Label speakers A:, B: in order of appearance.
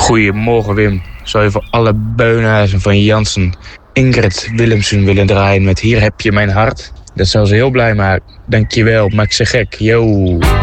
A: Goedemorgen Wim. Zou je voor alle beunhuizen van Jansen Ingrid Willemsen willen draaien met Hier heb je mijn hart? Dat zou ze heel blij maken. Dankjewel, maak ze gek. Yo.